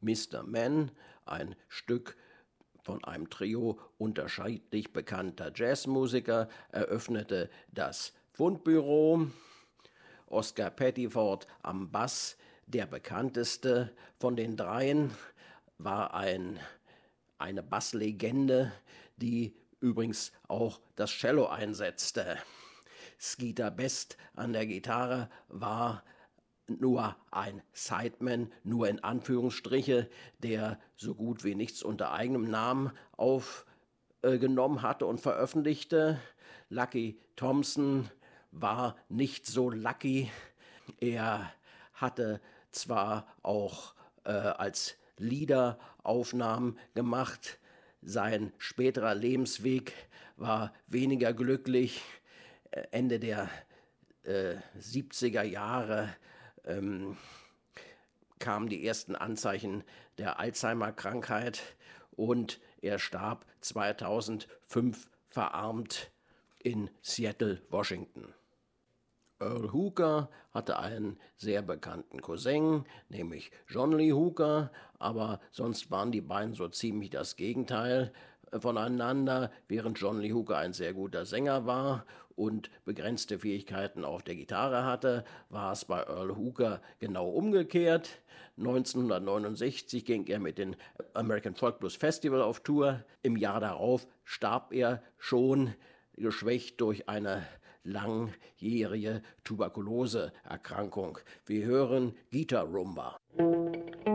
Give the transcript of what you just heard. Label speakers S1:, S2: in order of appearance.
S1: Mr. Man, ein Stück von einem Trio unterschiedlich bekannter Jazzmusiker, eröffnete das Fundbüro. Oscar Pettiford am Bass, der bekannteste von den dreien, war eine Basslegende, die übrigens auch das Cello einsetzte. Skeeter Best an der Gitarre war nur ein Sideman, nur in Anführungsstriche, der so gut wie nichts unter eigenem Namen aufgenommen hatte und veröffentlichte. Lucky Thompson war nicht so lucky. Er hatte zwar auch als Lieder Aufnahmen gemacht, sein späterer Lebensweg war weniger glücklich. Ende der 70er Jahre kamen die ersten Anzeichen der Alzheimer-Krankheit und er starb 2005 verarmt in Seattle, Washington. Earl Hooker hatte einen sehr bekannten Cousin, nämlich John Lee Hooker, aber sonst waren die beiden so ziemlich das Gegenteil voneinander. Während John Lee Hooker ein sehr guter Sänger war und begrenzte Fähigkeiten auf der Gitarre hatte, war es bei Earl Hooker genau umgekehrt. 1969 ging er mit dem American Folk Blues Festival auf Tour. Im Jahr darauf starb er schon, geschwächt durch eine langjährige Tuberkuloseerkrankung. Wir hören Guitar Rumba.